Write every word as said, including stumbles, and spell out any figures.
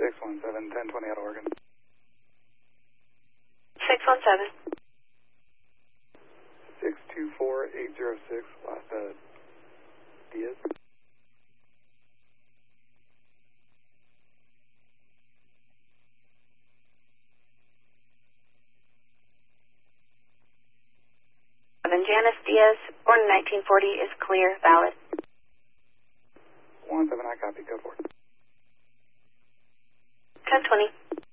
six one seven, ten twenty out of Oregon. six one seven. six two four eight zero six, last uh, Diaz. Janice Diaz, born in nineteen forty, is clear, valid. one seven, I copy, code four. ten twenty.